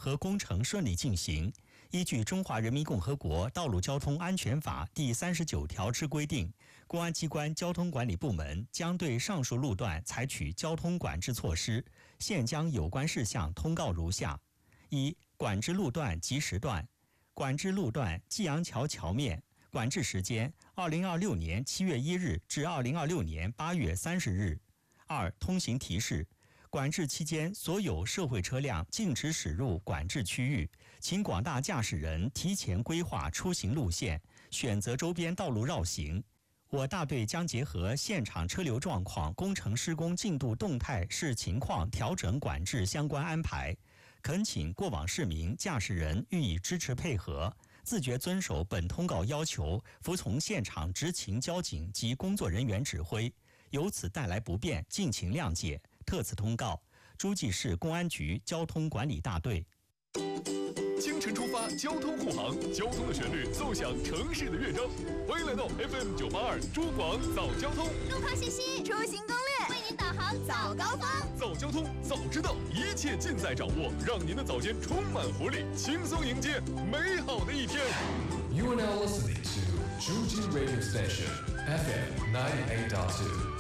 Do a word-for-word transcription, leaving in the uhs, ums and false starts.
和工程顺利进行。依据《中华人民共和国道路交通安全法》第三十九条之规定，公安机关交通管理部门将对上述路段采取交通管制措施。现将有关事项通告如下：一、管制路段及时段。管制路段济阳桥桥面，管制时间二零二六年七月一日至二零二六年八月三十日。二、通行提示。管制期间，所有社会车辆禁止驶入管制区域，请广大驾驶人提前规划出行路线，选择周边道路绕行。我大队将结合现场车流状况、工程施工进度动态视情况调整管制相关安排。恳请过往市民、驾驶人予以支持配合，自觉遵守本通告要求，服从现场执勤交警及工作人员指挥。由此带来不便，敬请谅解。特此通告，诸暨市公安局交通管理大队。 清晨出发，交通护航，交通的旋律奏响城市的乐章。欢迎来到 F M 九八二珠广早交通， 路况信息、出行攻略，为您导航早高峰。 早交通，早知道，一切尽在掌握，让您的早间充满活力，轻松迎接美好的一天。 You are now listening to Zhuji Radio Station F M ninety-eight point two.